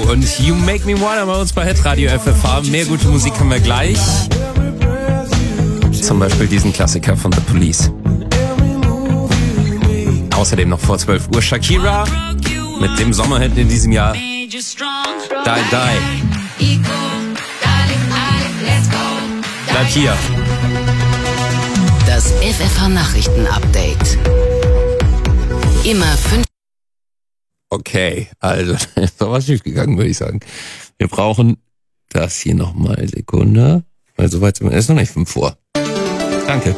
und You Make Me Wanna bei uns bei Hitradio FFH. Mehr gute Musik haben wir gleich. Zum Beispiel diesen Klassiker von The Police. Außerdem noch vor 12 Uhr Shakira mit dem Sommerhit in diesem Jahr. Die, Die. Bleibt hier. Das FFH-Nachrichten-Update. Immer 5. Okay, also ist doch was schief gegangen, würde ich sagen. Wir brauchen das hier nochmal. Sekunde. Weil soweit sind wir erst noch nicht 5 vor. Danke.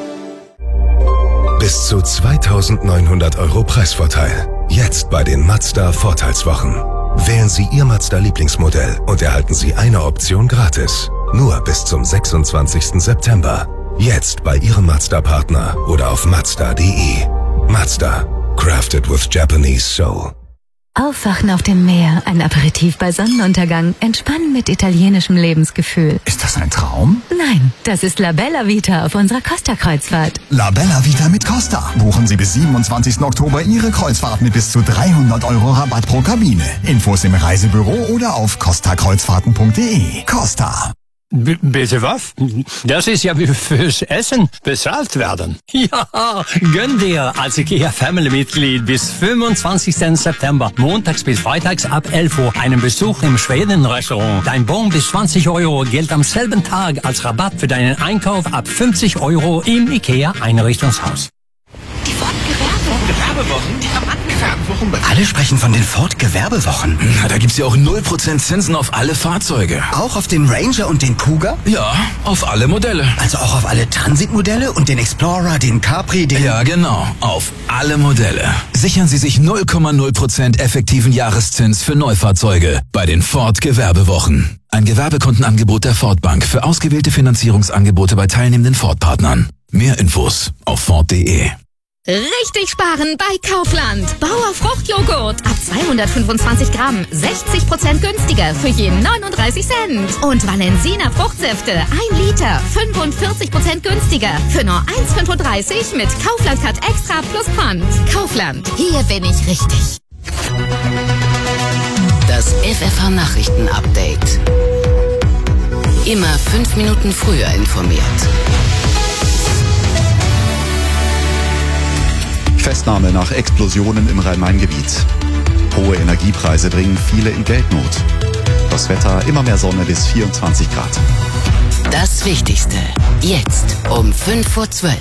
Bis zu 2.900 € Preisvorteil. Jetzt bei den Mazda Vorteilswochen. Wählen Sie Ihr Mazda Lieblingsmodell und erhalten Sie eine Option gratis. Nur bis zum 26. September. Jetzt bei Ihrem Mazda-Partner oder auf Mazda.de. Mazda. Crafted with Japanese soul. Aufwachen auf dem Meer, ein Aperitif bei Sonnenuntergang, entspannen mit italienischem Lebensgefühl. Ist das ein Traum? Nein, das ist La Bella Vita auf unserer Costa-Kreuzfahrt. La Bella Vita mit Costa. Buchen Sie bis 27. Oktober Ihre Kreuzfahrt mit bis zu 300 € Rabatt pro Kabine. Infos im Reisebüro oder auf costakreuzfahrten.de. Costa. Bitte was? Das ist ja wie fürs Essen bezahlt werden. Ja, gönn dir als IKEA-Family-Mitglied bis 25. September, montags bis freitags ab 11 Uhr, einen Besuch im Schweden-Restaurant. Dein Bon bis 20 € gilt am selben Tag als Rabatt für deinen Einkauf ab 50 € im IKEA-Einrichtungshaus. Die Ford-Gewerbewochen. Die Rabattgewerbewochen. Alle sprechen von den Ford-Gewerbewochen. Na, da gibt's ja auch 0% Zinsen auf alle Fahrzeuge. Auch auf den Ranger und den Cougar? Ja, auf alle Modelle. Also auch auf alle Transitmodelle und den Explorer, den Capri, den... Ja, genau. Auf alle Modelle. Sichern Sie sich 0,0% effektiven Jahreszins für Neufahrzeuge bei den Ford-Gewerbewochen. Ein Gewerbekundenangebot der Ford Bank für ausgewählte Finanzierungsangebote bei teilnehmenden Ford-Partnern. Mehr Infos auf Ford.de. Richtig sparen bei Kaufland. Bauer Fruchtjoghurt ab 225 Gramm, 60% günstiger für je 39 Cent. Und Valensina Fruchtsäfte 1 Liter, 45% günstiger für nur 1,35 mit Kaufland Card Extra plus Pfand. Kaufland, hier bin ich richtig. Das FFH-Nachrichten-Update. Immer 5 Minuten früher informiert. Festnahme nach Explosionen im Rhein-Main-Gebiet. Hohe Energiepreise bringen viele in Geldnot. Das Wetter immer mehr Sonne bis 24 Grad. Das Wichtigste. Jetzt um 5:12 Uhr.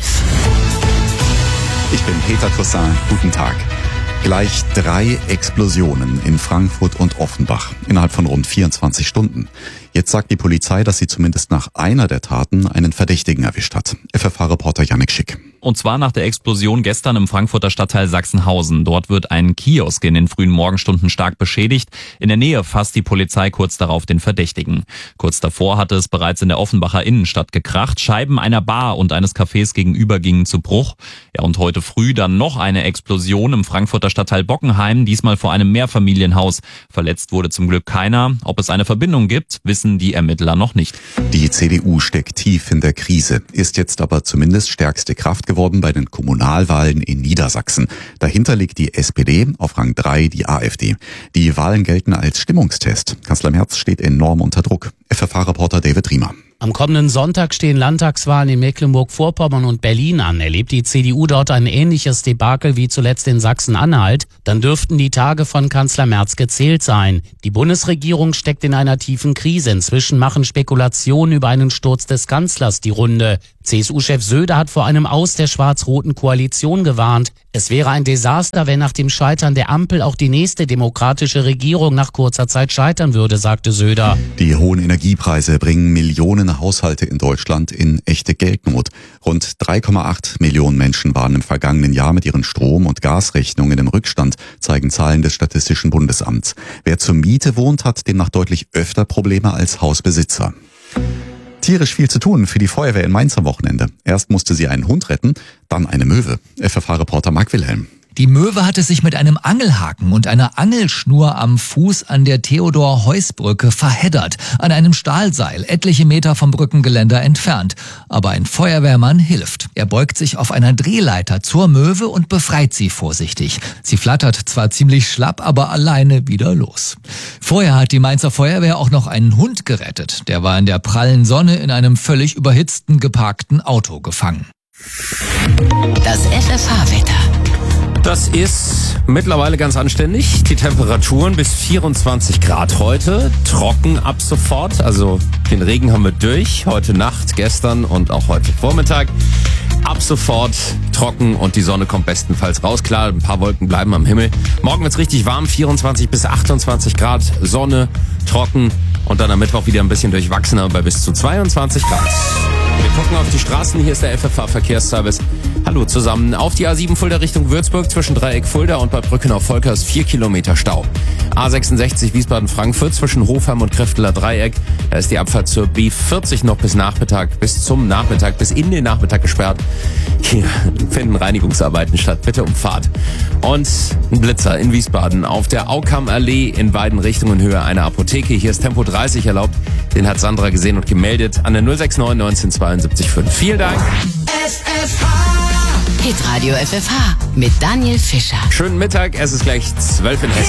Ich bin Peter Toussaint. Guten Tag. Gleich 3 Explosionen in Frankfurt und Offenbach innerhalb von rund 24 Stunden. Jetzt sagt die Polizei, dass sie zumindest nach einer der Taten einen Verdächtigen erwischt hat. FFH-Reporter Jannik Schick. Und zwar nach der Explosion gestern im Frankfurter Stadtteil Sachsenhausen. Dort wird ein Kiosk in den frühen Morgenstunden stark beschädigt. In der Nähe fasst die Polizei kurz darauf den Verdächtigen. Kurz davor hatte es bereits in der Offenbacher Innenstadt gekracht. Scheiben einer Bar und eines Cafés gegenüber gingen zu Bruch. Ja, und heute früh dann noch eine Explosion im Frankfurter Stadtteil Bockenheim, diesmal vor einem Mehrfamilienhaus. Verletzt wurde zum Glück keiner. Ob es eine Verbindung gibt, wissen die Ermittler noch nicht. Die CDU steckt tief in der Krise, ist jetzt aber zumindest stärkste Kraft geworden bei den Kommunalwahlen in Niedersachsen. Dahinter liegt die SPD, auf Rang 3 die AfD. Die Wahlen gelten als Stimmungstest. Kanzler Merz steht enorm unter Druck. FFH-Reporter David Riemer. Am kommenden Sonntag stehen Landtagswahlen in Mecklenburg-Vorpommern und Berlin an. Erlebt die CDU dort ein ähnliches Debakel wie zuletzt in Sachsen-Anhalt, dann dürften die Tage von Kanzler Merz gezählt sein. Die Bundesregierung steckt in einer tiefen Krise. Inzwischen machen Spekulationen über einen Sturz des Kanzlers die Runde. CSU-Chef Söder hat vor einem Aus der schwarz-roten Koalition gewarnt. Es wäre ein Desaster, wenn nach dem Scheitern der Ampel auch die nächste demokratische Regierung nach kurzer Zeit scheitern würde, sagte Söder. Die hohen Energiepreise bringen Millionen Haushalte in Deutschland in echte Geldnot. Rund 3,8 Millionen Menschen waren im vergangenen Jahr mit ihren Strom- und Gasrechnungen im Rückstand, zeigen Zahlen des Statistischen Bundesamts. Wer zur Miete wohnt, hat demnach deutlich öfter Probleme als Hausbesitzer. Tierisch viel zu tun für die Feuerwehr in Mainz am Wochenende. Erst musste sie einen Hund retten, dann eine Möwe. FFH-Reporter Marc Wilhelm. Die Möwe hatte sich mit einem Angelhaken und einer Angelschnur am Fuß an der Theodor-Heuss-Brücke verheddert, an einem Stahlseil, etliche Meter vom Brückengeländer entfernt. Aber ein Feuerwehrmann hilft. Er beugt sich auf einer Drehleiter zur Möwe und befreit sie vorsichtig. Sie flattert zwar ziemlich schlapp, aber alleine wieder los. Vorher hat die Mainzer Feuerwehr auch noch einen Hund gerettet. Der war in der prallen Sonne in einem völlig überhitzten geparkten Auto gefangen. Das FFH-Wetter. Das ist mittlerweile ganz anständig. Die Temperaturen bis 24 Grad heute. Trocken ab sofort. Also den Regen haben wir durch. Heute Nacht, gestern und auch heute Vormittag. Ab sofort trocken und die Sonne kommt bestenfalls raus. Klar, ein paar Wolken bleiben am Himmel. Morgen wird's richtig warm. 24 bis 28 Grad. Sonne, trocken und dann am Mittwoch wieder ein bisschen durchwachsener bei bis zu 22 Grad. Wir gucken auf die Straßen. Hier ist der FFH-Verkehrsservice. Hallo zusammen. Auf die A7 Fulda Richtung Würzburg zwischen Dreieck Fulda und bei Brückenau-Volkers 4 Kilometer Stau. A66 Wiesbaden-Frankfurt zwischen Hofheim und Krefteler Dreieck. Da ist die Abfahrt zur B40 noch bis zum Nachmittag, bis in den Nachmittag gesperrt. Hier finden Reinigungsarbeiten statt. Bitte um Fahrt. Und ein Blitzer in Wiesbaden. Auf der Aukammallee in beiden Richtungen Höhe einer Apotheke. Hier ist Tempo 30 erlaubt. Den hat Sandra gesehen und gemeldet an der 069 1972 5. Vielen Dank. Hitradio FFH mit Daniel Fischer. Schönen Mittag, es ist gleich 12 in Hessen.